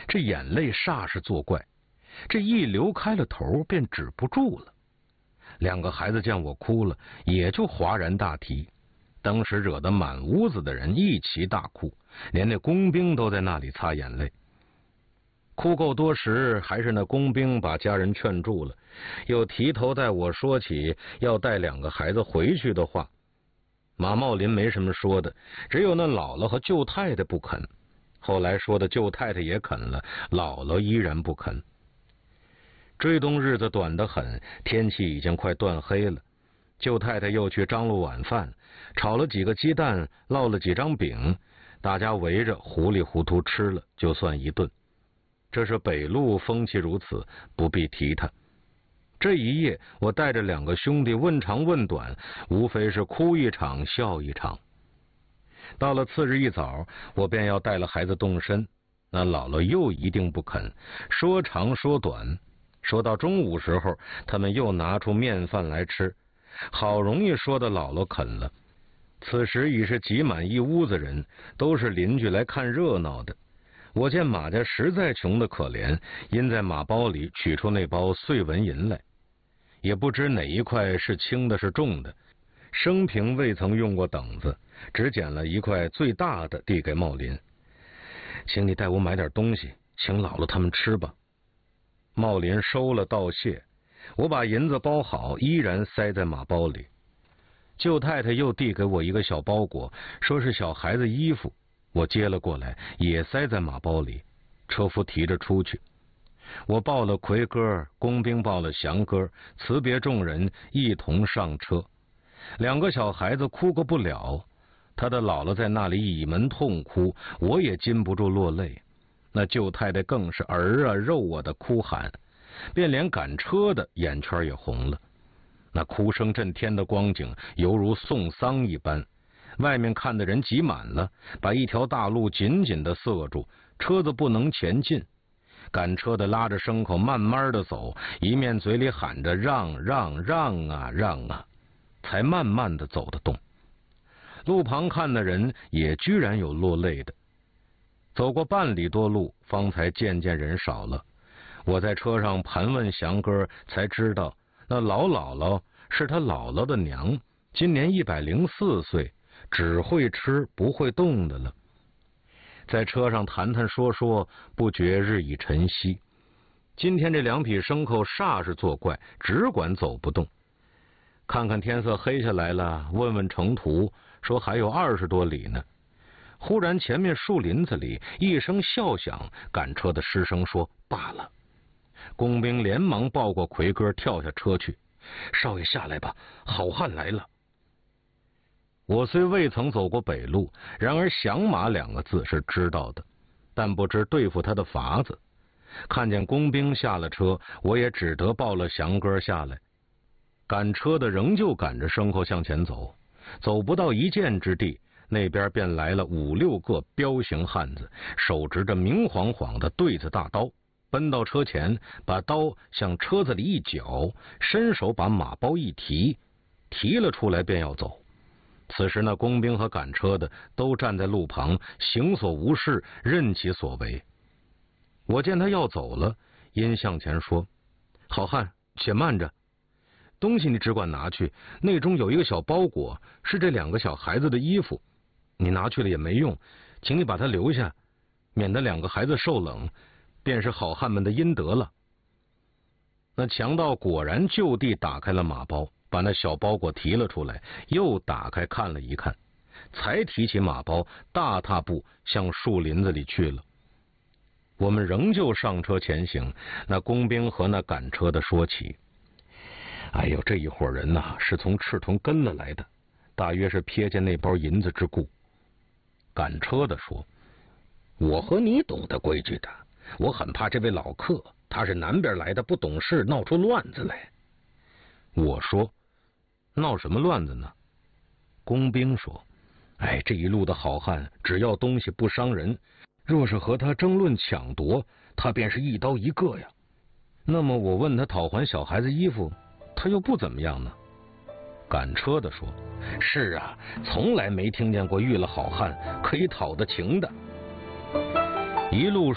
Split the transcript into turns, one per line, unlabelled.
这眼泪煞是作怪，这一流开了头便止不住了。两个孩子见我哭了，也就哗然大啼，当时惹得满屋子的人一齐大哭，连那工兵都在那里擦眼泪。哭够多时，还是那工兵把家人劝住了，又提头带我说起要带两个孩子回去的话。马茂林没什么说的，只有那姥姥和舅太太不肯。后来说的舅太太也肯了，姥姥依然不肯。追冬日子短得很，天气已经快断黑了。舅太太又去张罗晚饭，炒了几个鸡蛋，烙了几张饼，大家围着糊里糊涂吃了，就算一顿。这是北路风气如此，不必提它。这一夜，我带着两个兄弟问长问短，无非是哭一场笑一场。到了次日一早，我便要带了孩子动身，那姥姥又一定不肯，说长说短。说到中午时候，他们又拿出面饭来吃，好容易说的姥姥肯了。此时已是挤满一屋子人，都是邻居来看热闹的。我见马家实在穷得可怜，因在马包里取出那包碎纹银来，也不知哪一块是轻的是重的，生平未曾用过等子，只捡了一块最大的递给茂林，请你带我买点东西，请姥姥他们吃吧。茂林收了道谢，我把银子包好，依然塞在马包里。舅太太又递给我一个小包裹，说是小孩子衣服，我接了过来，也塞在马包里。车夫提着出去，我报了魁歌，工兵报了降歌，辞别众人，一同上车。两个小孩子哭个不了，他的姥姥在那里倚门痛哭，我也禁不住落泪。那舅太太更是儿啊肉啊的哭喊，便连赶车的眼圈也红了。那哭声震天的光景，犹如送丧一般。外面看的人挤满了，把一条大路紧紧地塞住，车子不能前进。赶车的拉着牲口慢慢地走，一面嘴里喊着让让让啊让啊，才慢慢地走得动。路旁看的人也居然有落泪的。走过半里多路，方才渐渐人少了。我在车上盘问祥哥，才知道那老姥姥是他姥姥的娘，今年104岁，只会吃不会动的了。在车上谈谈说说，不觉日已晨曦。今天这两匹牲口煞是作怪，只管走不动。看看天色黑下来了，问问程途，说还有20多里呢。忽然前面树林子里一声笑响，赶车的失声说罢了。工兵连忙抱过魁歌，跳下车去。少爷下来吧，好汉来了。我虽未曾走过北路，然而降马2个字是知道的，但不知对付他的法子。看见工兵下了车，我也只得抱了降歌下来。赶车的仍旧赶着牲口向前走，走不到一箭之地，那边便来了5、6个彪形汉子，手执着明晃晃的对子大刀，奔到车前，把刀向车子里一绞，伸手把马包一提了出来，便要走。此时那工兵和赶车的都站在路旁，行所无事，任其所为。我见他要走了，因向前说：好汉，且慢着，东西你只管拿去，内中有一个小包裹，是这2个小孩子的衣服，你拿去了也没用，请你把它留下，免得2个孩子受冷，便是好汉们的阴德了。那强盗果然就地打开了马包，把那小包裹提了出来，又打开看了一看，才提起马包，大踏步向树林子里去了。我们仍旧上车前行，那工兵和那赶车的说起：哎呦，这一伙人呐，是从赤屯跟了来的，大约是瞥见那包银子之故。赶车的说：我和你懂得规矩的，我很怕这位老客，他是南边来的，不懂事，闹出乱子来。我说：闹什么乱子呢？工兵说：哎，这一路的好汉只要东西不伤人，若是和他争论抢夺，他便是一刀一个呀。那么我问他讨还小孩子衣服，他又不怎么样呢。赶车的说：是啊，从来没听见过遇了好汉可以讨得情的。一路